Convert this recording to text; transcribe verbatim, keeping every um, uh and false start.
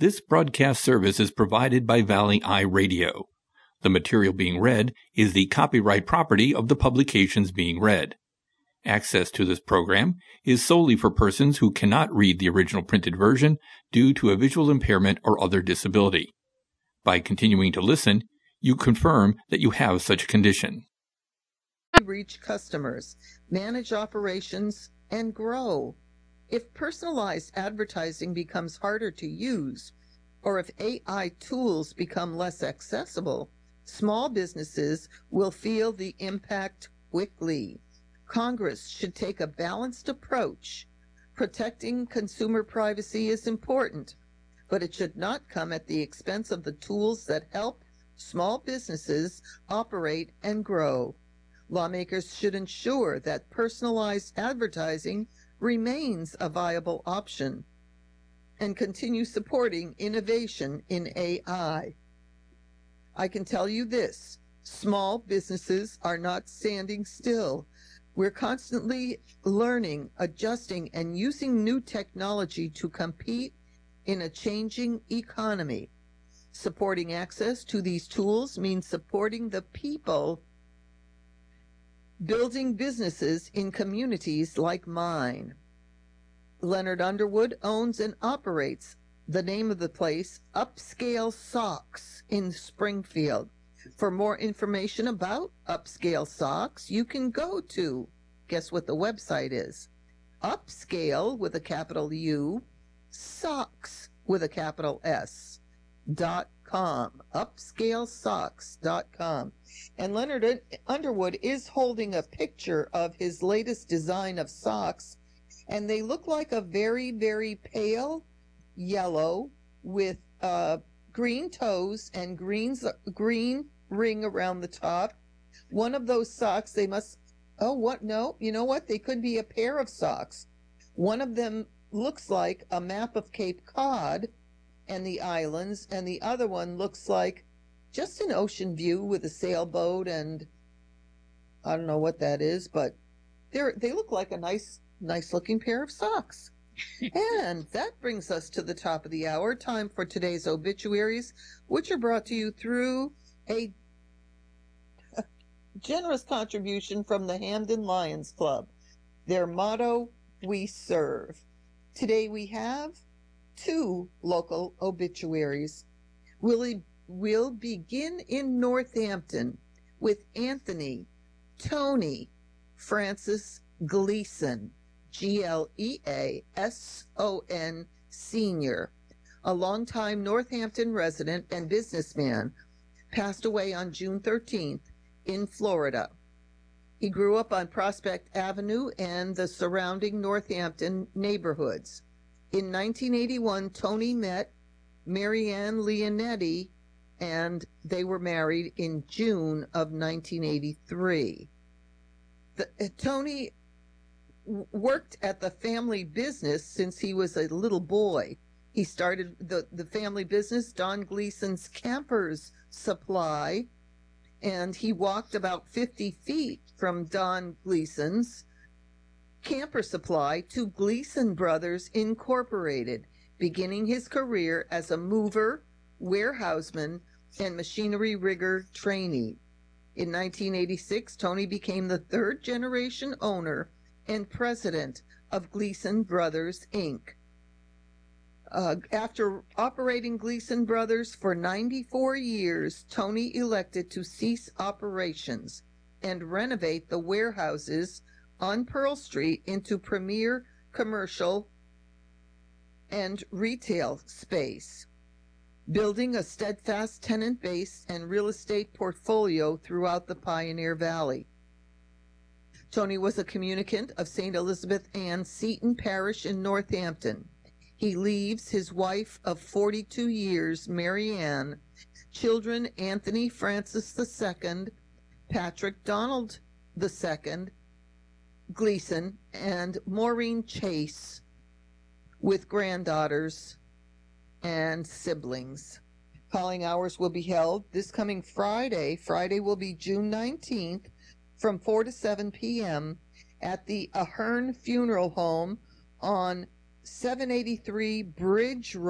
This broadcast service is provided by Valley Eye Radio. The material being read is the copyright property of the publications being read. Access to this program is solely for persons who cannot read the original printed version due to a visual impairment or other disability. By continuing to listen, you confirm that you have such a condition. Reach customers, manage operations, and grow. If personalized advertising becomes harder to use, or if A I tools become less accessible, small businesses will feel the impact quickly. Congress should take a balanced approach. Protecting consumer privacy is important, but it should not come at the expense of the tools that help small businesses operate and grow. Lawmakers should ensure that personalized advertising remains a viable option and continue supporting innovation in A I. I can tell you this, small businesses are not standing still. We're constantly learning, adjusting, and using new technology to compete in a changing economy. Supporting access to these tools means supporting the people building businesses in communities like mine. Leonard Underwood owns and operates the name of the place, Upscale Socks in Springfield. For more information about Upscale Socks, you can go to, guess what the website is? Upscale with a capital U, Socks with a capital S, dot com, upscale socks dot com. And Leonard Underwood is holding a picture of his latest design of socks, and they look like a very, very pale yellow with uh, green toes and greens, green ring around the top. One of those socks, they must, oh, what? No, you know what? They could be a pair of socks. One of them looks like a map of Cape Cod and the islands, and the other one looks like just an ocean view with a sailboat, and I don't know what that is, but they're they look like a nice nice looking pair of socks. And that brings us to the top of the hour. Time for today's obituaries, which are brought to you through a generous contribution from the Hamden Lions Club. Their motto, we serve. Today we have two local obituaries. We'll, we'll begin in Northampton with Anthony Tony Francis Gleason, G L E A S O N, Senior, a longtime Northampton resident and businessman, passed away on June thirteenth in Florida. He grew up on Prospect Avenue and the surrounding Northampton neighborhoods. In nineteen eighty-one, Tony met Marianne Leonetti, and they were married in June of nineteen eighty-three. The, uh, Tony w- worked at the family business since he was a little boy. He started the, the family business, Don Gleason's Campers Supply, and he walked about fifty feet from Don Gleason's Camper Supply to Gleason Brothers Incorporated, beginning his career as a mover, warehouseman, and machinery rigger trainee. In nineteen eighty-six, Tony became the third generation owner and president of Gleason Brothers, Incorporated. Uh, after operating Gleason Brothers for ninety-four years, Tony elected to cease operations and renovate the warehouses on Pearl Street into premier commercial and retail space, building a steadfast tenant base and real estate portfolio throughout the Pioneer Valley. Tony was a communicant of Saint Elizabeth Ann Seton Parish in Northampton. He leaves his wife of forty-two years, Mary Ann, children Anthony Francis the Second, Patrick Donald the Second, Gleason, and Maureen Chase, with granddaughters and siblings. Calling hours will be held this coming Friday. Friday will be June nineteenth from four to seven p.m. at the Ahern Funeral Home on seven eighty-three Bridge Road.